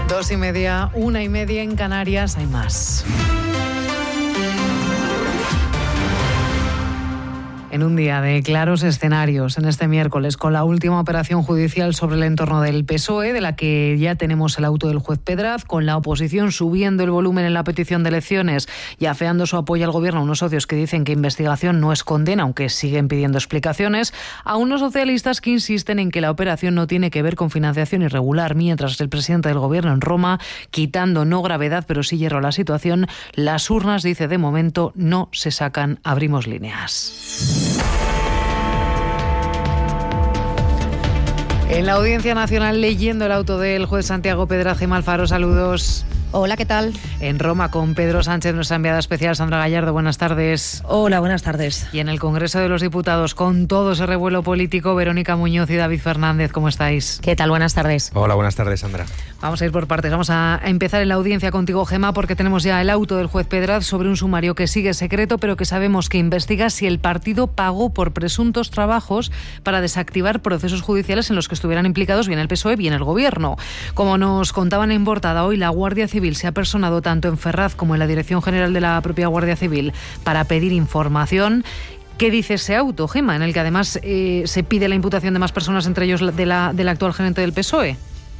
2:30, 1:30 en Canarias, hay más. En un día de claros escenarios, en este miércoles, con la última operación judicial sobre el entorno del PSOE, de la que ya tenemos el auto del juez Pedraz, con la oposición subiendo el volumen en la petición de elecciones y afeando su apoyo al gobierno a unos socios que dicen que investigación no es condena, aunque siguen pidiendo explicaciones, a unos socialistas que insisten en que la operación no tiene que ver con financiación irregular, mientras el presidente del gobierno en Roma, quitando no gravedad pero sí hierro a la situación, las urnas, dice, de momento no se sacan, abrimos líneas. En la Audiencia Nacional, leyendo el auto del juez Santiago Pedraz, Gemma Alfaro, saludos. Hola, ¿qué tal? En Roma, con Pedro Sánchez, nuestra enviada especial, Sandra Gallardo, buenas tardes. Hola, buenas tardes. Y en el Congreso de los Diputados, con todo ese revuelo político, Verónica Muñoz y David Fernández, ¿cómo estáis? ¿Qué tal? Buenas tardes. Hola, buenas tardes, Sandra. Vamos a ir por partes. Vamos a empezar en la audiencia contigo, Gemma, porque tenemos ya el auto del juez Pedraz sobre un sumario que sigue secreto, pero que sabemos que investiga si el partido pagó por presuntos trabajos para desactivar procesos judiciales en los que estuvieran implicados bien el PSOE, bien el Gobierno. Como nos contaban en portada hoy, la Guardia Civil se ha personado tanto en Ferraz como en la Dirección General de la propia Guardia Civil para pedir información. ¿Qué dice ese auto, Gemma, en el que además se pide la imputación de más personas, entre ellos de la actual gerente del PSOE?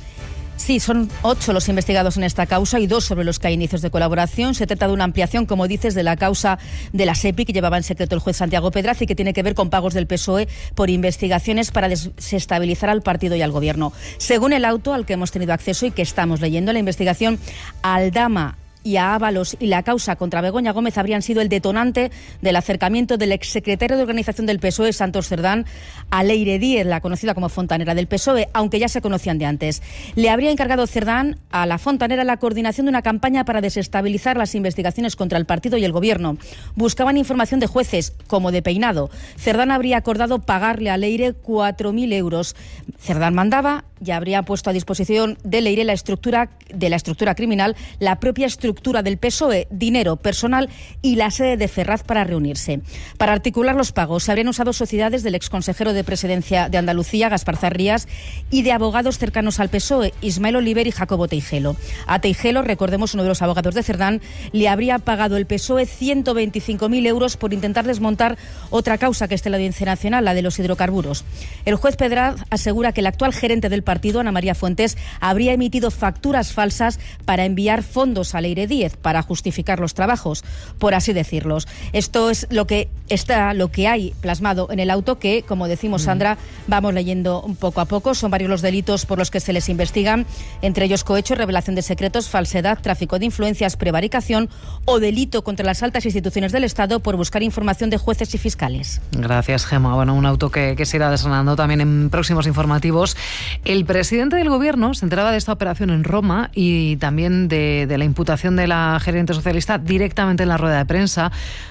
Sí, son 8 los investigados en esta causa y 2 sobre los que hay indicios de colaboración. Se trata de una ampliación, como dices, de la causa de la SEPI que llevaba en secreto el juez Santiago Pedraz y que tiene que ver con pagos del PSOE por investigaciones para desestabilizar al partido y al Gobierno. Según el auto al que hemos tenido acceso y que estamos leyendo, la investigación a Aldama y a Ábalos y la causa contra Begoña Gómez habrían sido el detonante del acercamiento del exsecretario de organización del PSOE, Santos Cerdán, a Leire Díez, la conocida como fontanera del PSOE, aunque ya se conocían de antes. Le habría encargado Cerdán a la fontanera la coordinación de una campaña para desestabilizar las investigaciones contra el partido y el Gobierno. Buscaban información de jueces, como de peinado. Cerdán habría acordado pagarle a Leire 4.000 euros. Cerdán mandaba y habría puesto a disposición de Leire la estructura criminal, la propia estructura del PSOE, dinero personal y la sede de Ferraz para reunirse. Para articular los pagos se habrían usado sociedades del exconsejero de Presidencia de Andalucía, Gaspar Zarrías, y de abogados cercanos al PSOE, Ismael Oliver y Jacobo Teijelo. A Teijelo, recordemos, uno de los abogados de Cerdán, le habría pagado el PSOE 125.000 euros por intentar desmontar otra causa que está en la Audiencia Nacional, la de los hidrocarburos. El juez Pedraz asegura que el actual gerente del partido, Ana María Fuentes, habría emitido facturas falsas para enviar fondos a Leire Díez para justificar los trabajos, por así decirlos. Esto es lo que hay plasmado en el auto que, como decimos, Sandra, vamos leyendo un poco a poco. Son varios los delitos por los que se les investigan, entre ellos cohecho, revelación de secretos, falsedad, tráfico de influencias, prevaricación o delito contra las altas instituciones del Estado por buscar información de jueces y fiscales. Gracias, Gemma. Bueno, un auto que se irá desgranando también en próximos informativos. El presidente del Gobierno se enteraba de esta operación en Roma y también de la imputación de la gerente socialista directamente en la rueda de prensa.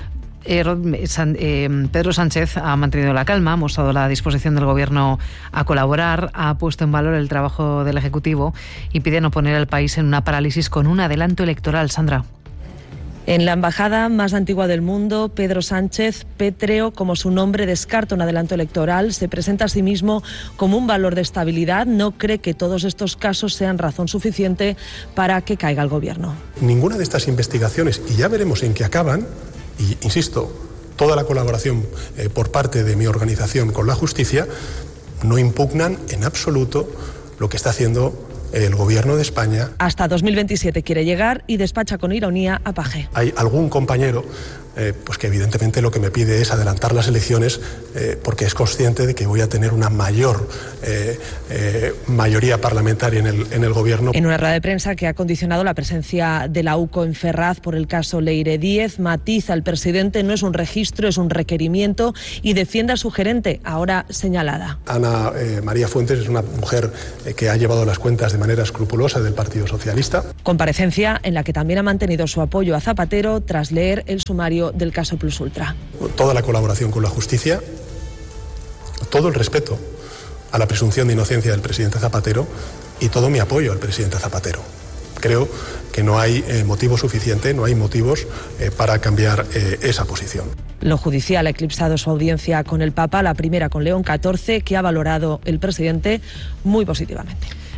Pedro Sánchez ha mantenido la calma, ha mostrado la disposición del Gobierno a colaborar, ha puesto en valor el trabajo del Ejecutivo y pide no poner al país en una parálisis con un adelanto electoral. Sandra. En la embajada más antigua del mundo, Pedro Sánchez, pétreo como su nombre, descarta un adelanto electoral, se presenta a sí mismo como un valor de estabilidad, no cree que todos estos casos sean razón suficiente para que caiga el Gobierno. Ninguna de estas investigaciones, y ya veremos en qué acaban, y insisto, toda la colaboración por parte de mi organización con la justicia, no impugnan en absoluto lo que está haciendo el Gobierno de España. Hasta 2027 quiere llegar y despacha con ironía a Paje. Hay algún compañero pues que evidentemente lo que me pide es adelantar las elecciones porque es consciente de que voy a tener una mayor mayoría parlamentaria en el Gobierno. En una rueda de prensa que ha condicionado la presencia de la UCO en Ferraz por el caso Leire Díez, matiza el presidente, no es un registro, es un requerimiento y defiende a su gerente, ahora señalada. Ana María Fuentes es una mujer que ha llevado las cuentas de manera escrupulosa del Partido Socialista. Comparecencia en la que también ha mantenido su apoyo a Zapatero tras leer el sumario del caso Plus Ultra. Toda la colaboración con la justicia, todo el respeto a la presunción de inocencia del presidente Zapatero y todo mi apoyo al presidente Zapatero. Creo que no hay motivo suficiente, no hay motivos para cambiar esa posición. Lo judicial ha eclipsado su audiencia con el Papa, la primera con León XIV, que ha valorado el presidente muy positivamente.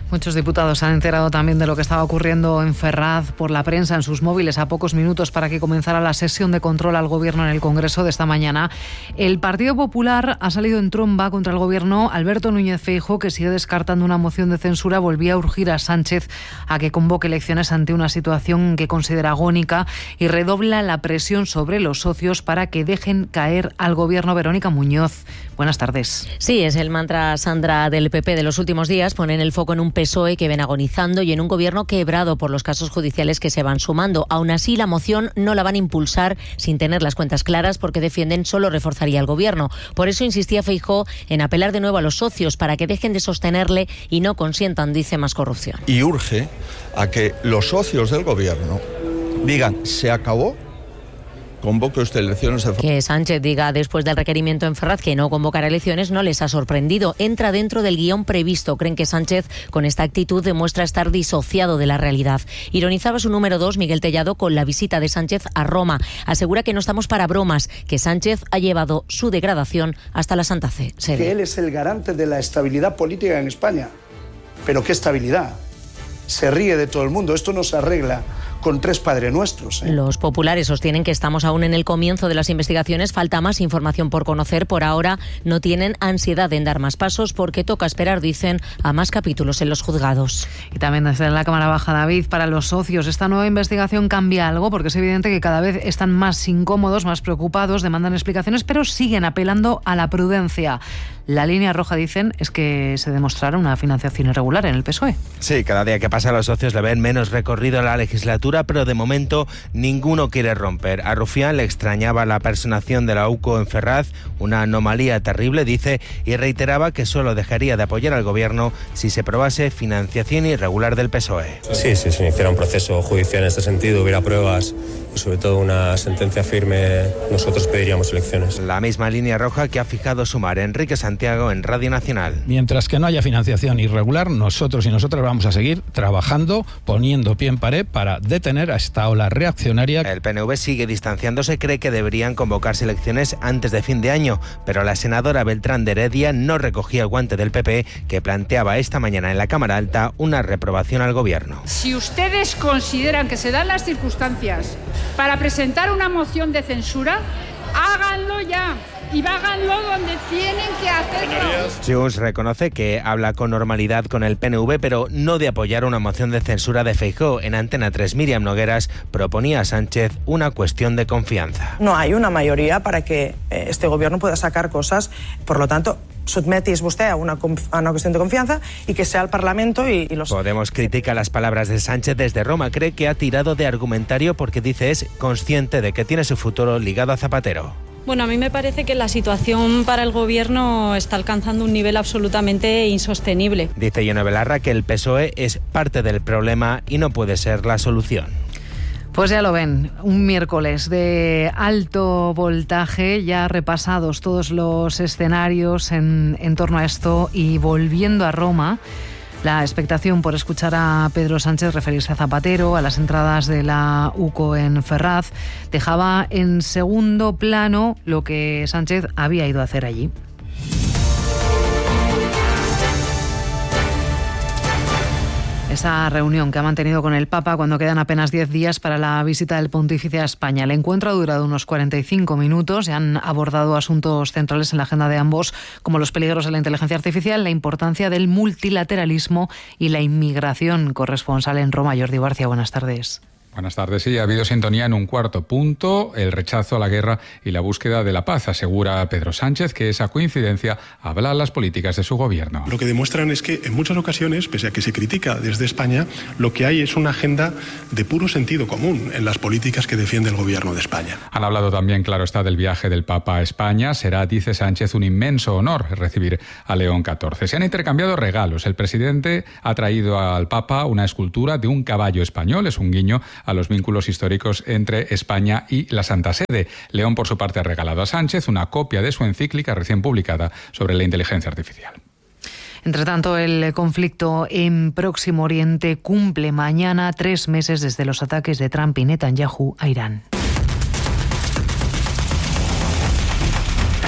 Muchos diputados se han enterado también de lo que estaba ocurriendo en Ferraz por la prensa en sus móviles a pocos minutos para que comenzara la sesión de control al Gobierno en el Congreso de esta mañana. El Partido Popular ha salido en tromba contra el Gobierno. Alberto Núñez Feijóo, que sigue descartando una moción de censura, volvía a urgir a Sánchez a que convoque elecciones ante una situación que considera agónica y redobla la presión sobre los socios para que dejen caer al Gobierno. Verónica Muñoz, buenas tardes. Sí, es el mantra, Sandra, del PP de los últimos días. Ponen el foco en un PSOE que ven agonizando y en un Gobierno quebrado por los casos judiciales que se van sumando. Aún así, la moción no la van a impulsar sin tener las cuentas claras, porque defienden solo reforzaría el Gobierno. Por eso insistía Feijóo en apelar de nuevo a los socios para que dejen de sostenerle y no consientan, dice, más corrupción. Y urge a que los socios del Gobierno digan: se acabó, convoque usted elecciones. Que Sánchez diga después del requerimiento en Ferraz que no convocará elecciones no les ha sorprendido. Entra dentro del guión previsto. Creen que Sánchez con esta actitud demuestra estar disociado de la realidad. Ironizaba su número 2, Miguel Tellado, con la visita de Sánchez a Roma. Asegura que no estamos para bromas, que Sánchez ha llevado su degradación hasta la Santa Sede. Que él es el garante de la estabilidad política en España. ¿Pero qué estabilidad? Se ríe de todo el mundo. Esto no se arregla con 3 Padre Nuestros. Los populares sostienen que estamos aún en el comienzo de las investigaciones, falta más información por conocer. Por ahora no tienen ansiedad en dar más pasos porque toca esperar, dicen, a más capítulos en los juzgados. Y también desde la Cámara Baja, David, para los socios, ¿esta nueva investigación cambia algo? Porque es evidente que cada vez están más incómodos, más preocupados, demandan explicaciones, pero siguen apelando a la prudencia. La línea roja, dicen, es que se demostrara una financiación irregular en el PSOE. Sí, cada día que pasa los socios le ven menos recorrido a la legislatura, pero de momento ninguno quiere romper. A Rufián le extrañaba la personación de la UCO en Ferraz, una anomalía terrible, dice, y reiteraba que solo dejaría de apoyar al Gobierno si se probase financiación irregular del PSOE. Sí, si se iniciara un proceso judicial en este sentido, hubiera pruebas y sobre todo una sentencia firme, nosotros pediríamos elecciones. La misma línea roja que ha fijado Sumar. Enrique Santiago en Radio Nacional. Mientras que no haya financiación irregular, nosotros y nosotras vamos a seguir trabajando, poniendo pie en pared para detener a esta ola reaccionaria. El PNV sigue distanciándose, cree que deberían convocarse elecciones antes de fin de año, pero la senadora Beltrán de Heredia no recogía el guante del PP, que planteaba esta mañana en la Cámara Alta una reprobación al Gobierno. Si ustedes consideran que se dan las circunstancias para presentar una moción de censura, háganlo ya. Y háganlo donde tienen que hacerlo. Junts reconoce que habla con normalidad con el PNV, pero no de apoyar una moción de censura de Feijóo. En Antena 3, Míriam Nogueras proponía a Sánchez una cuestión de confianza. No hay una mayoría para que este Gobierno pueda sacar cosas, por lo tanto, sotmetis vostè a una cuestión de confianza y que sea el Parlamento y los... Podemos critica las palabras de Sánchez desde Roma. Cree que ha tirado de argumentario porque dice es consciente de que tiene su futuro ligado a Zapatero. Bueno, a mí me parece que la situación para el Gobierno está alcanzando un nivel absolutamente insostenible. Dice Ione Belarra que el PSOE es parte del problema y no puede ser la solución. Pues ya lo ven, un miércoles de alto voltaje, ya repasados todos los escenarios en torno a esto y volviendo a Roma. La expectación por escuchar a Pedro Sánchez referirse a Zapatero, a las entradas de la UCO en Ferraz, dejaba en segundo plano lo que Sánchez había ido a hacer allí. Esa reunión que ha mantenido con el Papa cuando quedan apenas 10 días para la visita del pontífice a España. El encuentro ha durado unos 45 minutos y han abordado asuntos centrales en la agenda de ambos, como los peligros de la inteligencia artificial, la importancia del multilateralismo y la inmigración. Corresponsal en Roma, Jordi Barcia, buenas tardes. Buenas tardes. Sí, ha habido sintonía en un cuarto punto, el rechazo a la guerra y la búsqueda de la paz. Asegura Pedro Sánchez que esa coincidencia habla las políticas de su gobierno. Lo que demuestran es que en muchas ocasiones, pese a que se critica desde España, lo que hay es una agenda de puro sentido común en las políticas que defiende el gobierno de España. Han hablado también, claro está, del viaje del Papa a España. Será, dice Sánchez, un inmenso honor recibir a León XIV. Se han intercambiado regalos. El presidente ha traído al Papa una escultura de un caballo español. Es un guiño a los vínculos históricos entre España y la Santa Sede. León, por su parte, ha regalado a Sánchez una copia de su encíclica recién publicada sobre la inteligencia artificial. Entre tanto, el conflicto en Próximo Oriente cumple mañana 3 meses desde los ataques de Trump y Netanyahu a Irán.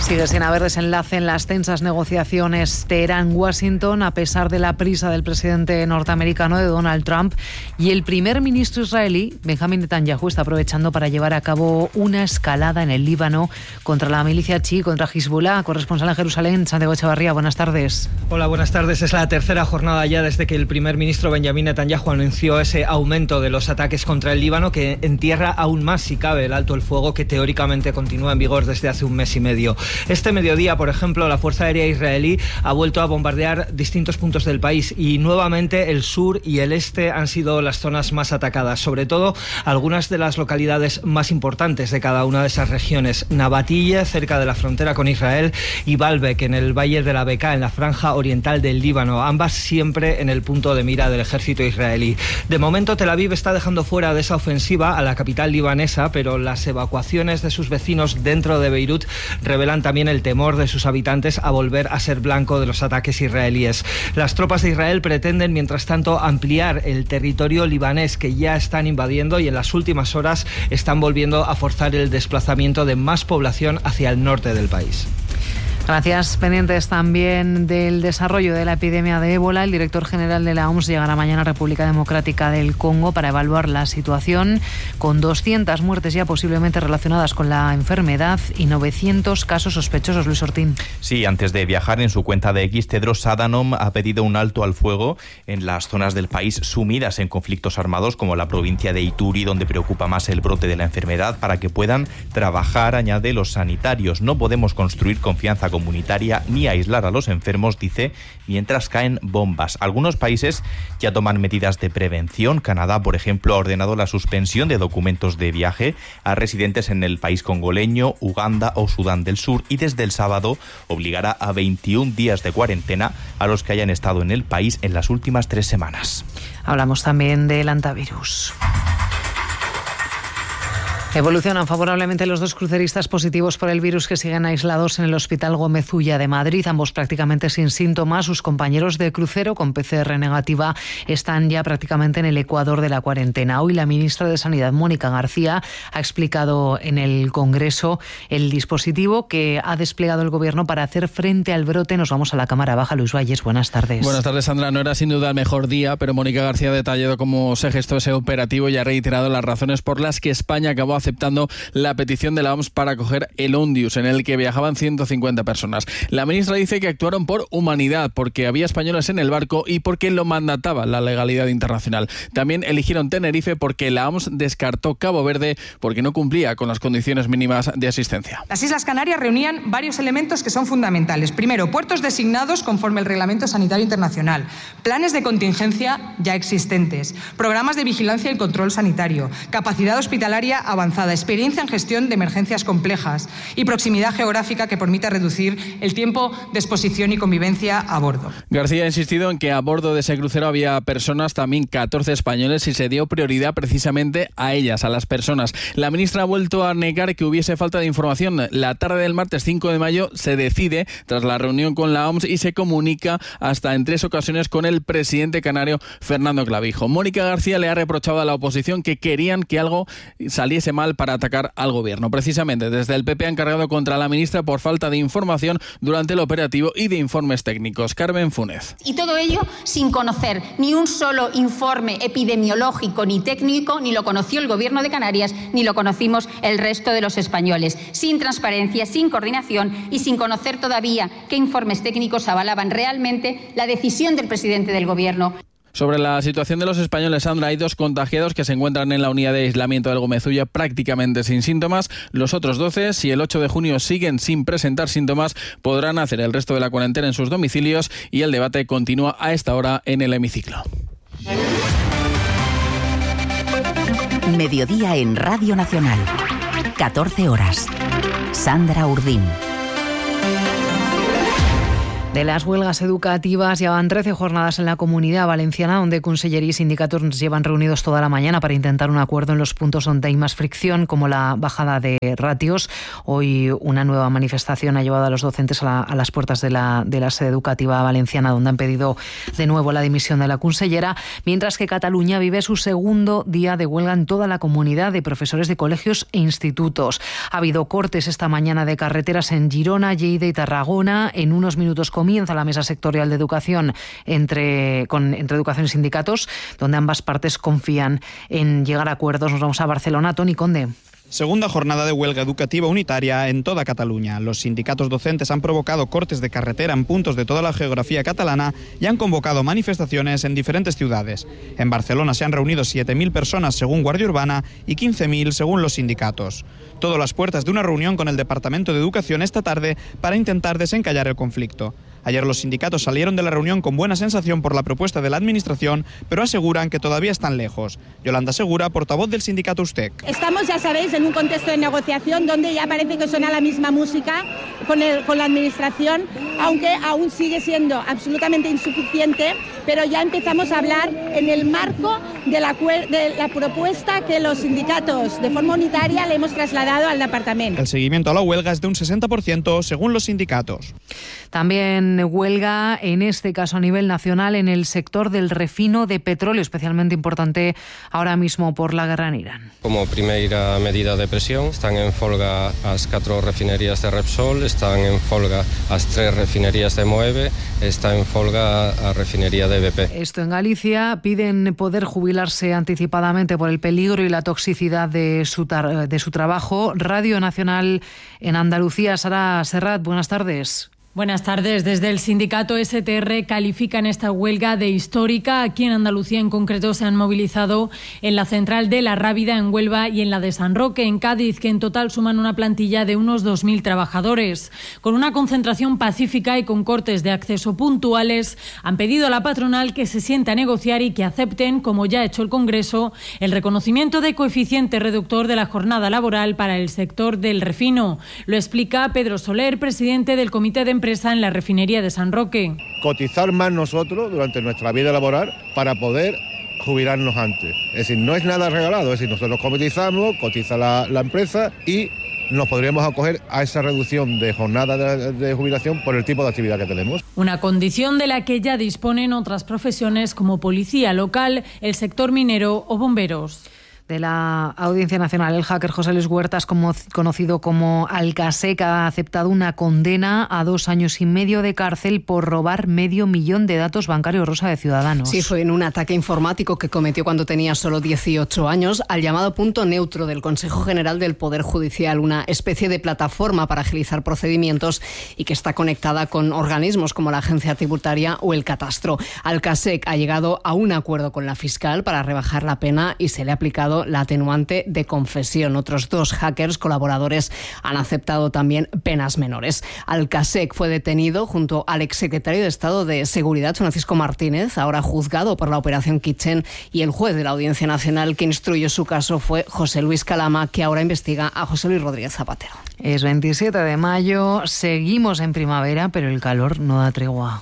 Sigue sin haber desenlace en las tensas negociaciones Teherán-Washington, a pesar de la prisa del presidente norteamericano, de Donald Trump, y el primer ministro israelí, Benjamin Netanyahu, está aprovechando para llevar a cabo una escalada en el Líbano contra la milicia chií, contra Hezbollah. Corresponsal en Jerusalén, Santiago Echevarría, buenas tardes. Hola, buenas tardes. Es la tercera jornada ya desde que el primer ministro Benjamin Netanyahu anunció ese aumento de los ataques contra el Líbano, que entierra aún más, si cabe, el alto el fuego que teóricamente continúa en vigor desde hace un mes y medio. Este mediodía, por ejemplo, la Fuerza Aérea israelí ha vuelto a bombardear distintos puntos del país y nuevamente el sur y el este han sido las zonas más atacadas, sobre todo algunas de las localidades más importantes de cada una de esas regiones: Nabatille, cerca de la frontera con Israel, y Baalbek, en el valle de la Bekaa, en la franja oriental del Líbano, ambas siempre en el punto de mira del ejército israelí. De momento, Tel Aviv está dejando fuera de esa ofensiva a la capital libanesa, pero las evacuaciones de sus vecinos dentro de Beirut revelan también el temor de sus habitantes a volver a ser blanco de los ataques israelíes. Las tropas de Israel pretenden, mientras tanto, ampliar el territorio libanés que ya están invadiendo, y en las últimas horas están volviendo a forzar el desplazamiento de más población hacia el norte del país. Gracias. Pendientes también del desarrollo de la epidemia de ébola. El director general de la OMS llegará mañana a República Democrática del Congo para evaluar la situación, con 200 muertes ya posiblemente relacionadas con la enfermedad y 900 casos sospechosos. Luis Ortín. Sí, antes de viajar, en su cuenta de X, Tedros Adhanom ha pedido un alto al fuego en las zonas del país sumidas en conflictos armados, como la provincia de Ituri, donde preocupa más el brote de la enfermedad, para que puedan trabajar, añade, los sanitarios. No podemos construir confianza comunitaria ni aislar a los enfermos, dice, mientras caen bombas. Algunos países ya toman medidas de prevención. Canadá, por ejemplo, ha ordenado la suspensión de documentos de viaje a residentes en el país congoleño, Uganda o Sudán del Sur, y desde el sábado obligará a 21 días de cuarentena a los que hayan estado en el país en las últimas 3 semanas. Hablamos también del antivirus. Evolucionan favorablemente los 2 cruceristas positivos por el virus que siguen aislados en el Hospital Gómez Ulla de Madrid, ambos prácticamente sin síntomas. Sus compañeros de crucero con PCR negativa están ya prácticamente en el ecuador de la cuarentena. Hoy la ministra de Sanidad, Mónica García, ha explicado en el Congreso el dispositivo que ha desplegado el Gobierno para hacer frente al brote. Nos vamos a la Cámara Baja. Luis Valles, buenas tardes. Buenas tardes, Sandra. No era sin duda el mejor día, pero Mónica García ha detallado cómo se gestó ese operativo y ha reiterado las razones por las que España acabó aceptando la petición de la OMS para acoger el Ondius, en el que viajaban 150 personas. La ministra dice que actuaron por humanidad, porque había españoles en el barco y porque lo mandataba la legalidad internacional. También eligieron Tenerife porque la OMS descartó Cabo Verde porque no cumplía con las condiciones mínimas de asistencia. Las Islas Canarias reunían varios elementos que son fundamentales. Primero, puertos designados conforme al Reglamento Sanitario Internacional, planes de contingencia ya existentes, programas de vigilancia y control sanitario, capacidad hospitalaria avanzada, experiencia en gestión de emergencias complejas y proximidad geográfica que permita reducir el tiempo de exposición y convivencia a bordo. García ha insistido en que a bordo de ese crucero había personas, también 14 españoles, y se dio prioridad precisamente a ellas, a las personas. La ministra ha vuelto a negar que hubiese falta de información. La tarde del martes 5 de mayo se decide, tras la reunión con la OMS, y se comunica hasta en 3 ocasiones con el presidente canario, Fernando Clavijo. Mónica García le ha reprochado a la oposición que querían que algo saliese mal para atacar al Gobierno. Precisamente desde el PP han cargado contra la ministra por falta de información durante el operativo y de informes técnicos. Carmen Funes. Y todo ello sin conocer ni un solo informe epidemiológico ni técnico, ni lo conoció el Gobierno de Canarias, ni lo conocimos el resto de los españoles. Sin transparencia, sin coordinación y sin conocer todavía qué informes técnicos avalaban realmente la decisión del presidente del Gobierno. Sobre la situación de los españoles, Sandra, hay 2 contagiados que se encuentran en la unidad de aislamiento del Gómez Ulla prácticamente sin síntomas. Los otros 12, si el 8 de junio siguen sin presentar síntomas, podrán hacer el resto de la cuarentena en sus domicilios, y el debate continúa a esta hora en el hemiciclo. Mediodía en Radio Nacional. 14 horas. Sandra Urdín. De las huelgas educativas, ya van 13 jornadas en la Comunidad Valenciana, donde Consellería y sindicatos nos llevan reunidos toda la mañana para intentar un acuerdo en los puntos donde hay más fricción, como la bajada de ratios. Hoy una nueva manifestación ha llevado a los docentes a las puertas de la sede educativa valenciana, donde han pedido de nuevo la dimisión de la consellera, mientras que Cataluña vive su segundo día de huelga en toda la comunidad de profesores de colegios e institutos. Ha habido cortes esta mañana de carreteras en Girona, Lleida y Tarragona. En unos minutos comienza la mesa sectorial de educación entre educación y sindicatos, donde ambas partes confían en llegar a acuerdos. Nos vamos a Barcelona. Toni Conde. Segunda jornada de huelga educativa unitaria en toda Cataluña. Los sindicatos docentes han provocado cortes de carretera en puntos de toda la geografía catalana y han convocado manifestaciones en diferentes ciudades. En Barcelona se han reunido 7.000 personas según Guardia Urbana y 15.000 según los sindicatos. Todo a las puertas de una reunión con el Departamento de Educación esta tarde para intentar desencallar el conflicto. Ayer los sindicatos salieron de la reunión con buena sensación por la propuesta de la Administración, pero aseguran que todavía están lejos. Yolanda Segura, portavoz del sindicato USTEC. Estamos, ya sabéis, en un contexto de negociación donde ya parece que suena la misma música con la Administración, aunque aún sigue siendo absolutamente insuficiente, pero ya empezamos a hablar en el marco de la propuesta que los sindicatos de forma unitaria le hemos trasladado al departamento. El seguimiento a la huelga es de un 60% según los sindicatos. También huelga, en este caso a nivel nacional, en el sector del refino de petróleo, especialmente importante ahora mismo por la guerra en Irán. Como primera medida de presión, están en folga las 4 refinerías de Repsol, están en folga las 3 refinerías de Moeve, está en folga la refinería de BP. Esto en Galicia. Piden poder jubilarse anticipadamente por el peligro y la toxicidad de su trabajo. Radio Nacional en Andalucía. Sara Serrat, buenas tardes. Buenas tardes. Desde el sindicato STR califican esta huelga de histórica. Aquí en Andalucía en concreto se han movilizado en la central de La Rábida, en Huelva, y en la de San Roque, en Cádiz, que en total suman una plantilla de unos 2.000 trabajadores. Con una concentración pacífica y con cortes de acceso puntuales, han pedido a la patronal que se siente a negociar y que acepten, como ya ha hecho el Congreso, el reconocimiento de coeficiente reductor de la jornada laboral para el sector del refino. Lo explica Pedro Soler, presidente del Comité de Empresa en la refinería de San Roque. Cotizar más nosotros durante nuestra vida laboral para poder jubilarnos antes. Es decir, no es nada regalado, es decir, nosotros cotizamos, cotiza la empresa y nos podríamos acoger a esa reducción de jornada de jubilación por el tipo de actividad que tenemos. Una condición de la que ya disponen otras profesiones como policía local, el sector minero o bomberos. De la Audiencia Nacional, el hacker José Luis Huertas, conocido como Alcasec, ha aceptado una condena a 2 años y medio de cárcel por robar $500.000 de datos bancarios, Rosa, de ciudadanos. Sí, fue en un ataque informático que cometió cuando tenía solo 18 años al llamado Punto Neutro del Consejo General del Poder Judicial, una especie de plataforma para agilizar procedimientos y que está conectada con organismos como la Agencia Tributaria o el Catastro. Alcasec ha llegado a un acuerdo con la fiscal para rebajar la pena y se le ha aplicado la atenuante de confesión. Otros 2 hackers colaboradores han aceptado también penas menores. Alcasec fue detenido junto al exsecretario de Estado de Seguridad, Francisco Martínez, ahora juzgado por la Operación Kitchen, y el juez de la Audiencia Nacional que instruyó su caso fue José Luis Calama, que ahora investiga a José Luis Rodríguez Zapatero. Es 27 de mayo, seguimos en primavera, pero el calor no da tregua.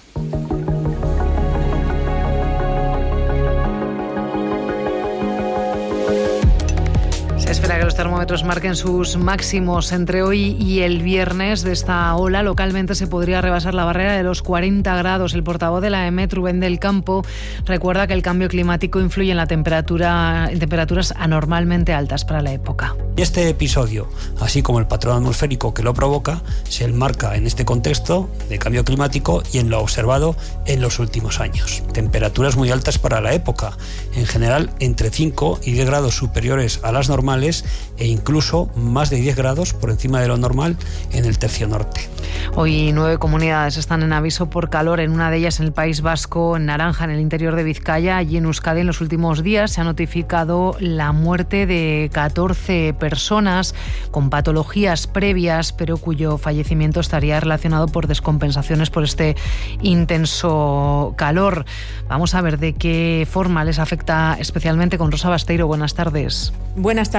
Se espera que los termómetros marquen sus máximos entre hoy y el viernes. De esta ola localmente se podría rebasar la barrera de los 40 grados. El portavoz de la EMET, Rubén del Campo, recuerda que el cambio climático influye en temperaturas anormalmente altas para la época. Este episodio, así como el patrón atmosférico que lo provoca, se enmarca en este contexto de cambio climático y en lo observado en los últimos años. Temperaturas muy altas para la época, en general entre 5 y 10 grados superiores a las normales e incluso más de 10 grados por encima de lo normal en el tercio norte. Hoy 9 comunidades están en aviso por calor, en una de ellas en el País Vasco, en naranja en el interior de Vizcaya. Allí en Euskadi en los últimos días se ha notificado la muerte de 14 personas con patologías previas, pero cuyo fallecimiento estaría relacionado por descompensaciones por este intenso calor. Vamos a ver de qué forma les afecta especialmente con Rosa Basteiro. Buenas tardes. Buenas tardes.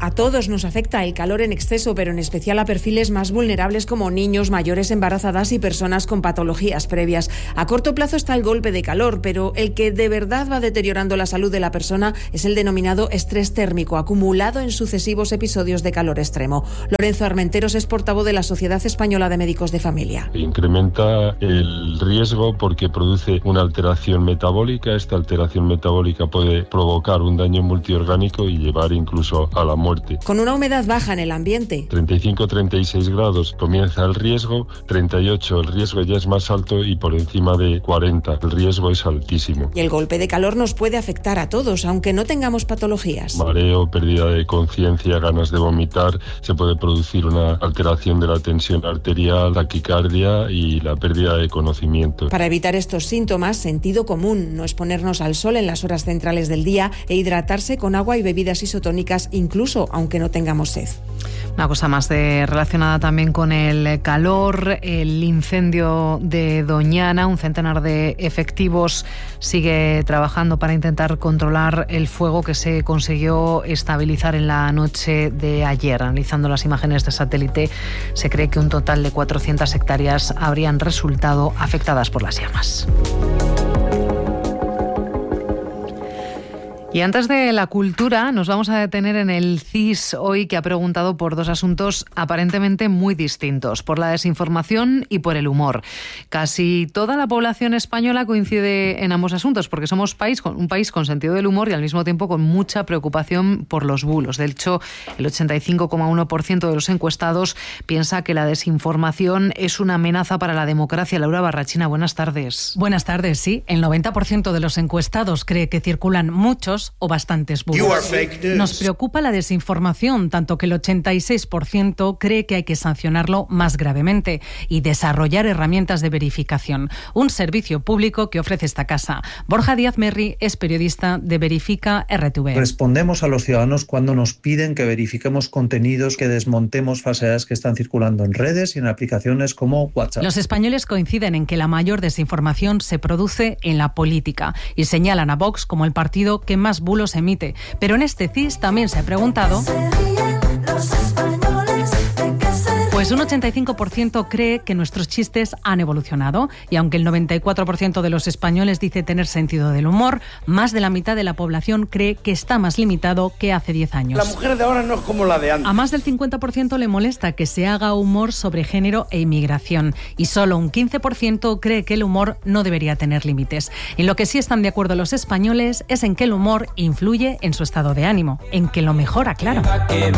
A todos nos afecta el calor en exceso, pero en especial a perfiles más vulnerables como niños, mayores, embarazadas y personas con patologías previas. A corto plazo está el golpe de calor, pero el que de verdad va deteriorando la salud de la persona es el denominado estrés térmico, acumulado en sucesivos episodios de calor extremo. Lorenzo Armenteros es portavoz de la Sociedad Española de Médicos de Familia. Incrementa el riesgo porque produce una alteración metabólica. Esta alteración metabólica puede provocar un daño multiorgánico y llevar incluso a la muerte. Con una humedad baja en el ambiente. 35-36 grados comienza el riesgo, 38 el riesgo ya es más alto y por encima de 40 el riesgo es altísimo. Y el golpe de calor nos puede afectar a todos, aunque no tengamos patologías. Mareo, pérdida de conciencia, ganas de vomitar, se puede producir una alteración de la tensión arterial, taquicardia y la pérdida de conocimiento. Para evitar estos síntomas, sentido común, no exponernos al sol en las horas centrales del día e hidratarse con agua y bebidas isotónicas, incluso aunque no tengamos sed. Una cosa más relacionada también con el calor, el incendio de Doñana. Un centenar de efectivos sigue trabajando para intentar controlar el fuego que se consiguió estabilizar en la noche de ayer. Analizando las imágenes de satélite, se cree que un total de 400 hectáreas habrían resultado afectadas por las llamas. Y antes de la cultura, nos vamos a detener en el CIS hoy, que ha preguntado por dos asuntos aparentemente muy distintos, por la desinformación y por el humor. Casi toda la población española coincide en ambos asuntos, porque somos un país con sentido del humor y al mismo tiempo con mucha preocupación por los bulos. De hecho, el 85,1% de los encuestados piensa que la desinformación es una amenaza para la democracia. Laura Barrachina, buenas tardes. Buenas tardes, sí. El 90% de los encuestados cree que circulan muchos o bastantes bulos. Nos preocupa la desinformación, tanto que el 86% cree que hay que sancionarlo más gravemente y desarrollar herramientas de verificación. Un servicio público que ofrece esta casa. Borja Díaz Merri es periodista de Verifica RTV. Respondemos a los ciudadanos cuando nos piden que verifiquemos contenidos, que desmontemos falsedades que están circulando en redes y en aplicaciones como WhatsApp. Los españoles coinciden en que la mayor desinformación se produce en la política y señalan a Vox como el partido que más bulos emite. Pero en este CIS también se ha preguntado... Pues un 85% cree que nuestros chistes han evolucionado y aunque el 94% de los españoles dice tener sentido del humor, más de la mitad de la población cree que está más limitado que hace 10 años. La mujer de ahora no es como la de antes. A más del 50% le molesta que se haga humor sobre género e inmigración y solo un 15% cree que el humor no debería tener límites. En lo que sí están de acuerdo los españoles es en que el humor influye en su estado de ánimo, en que lo mejora, claro.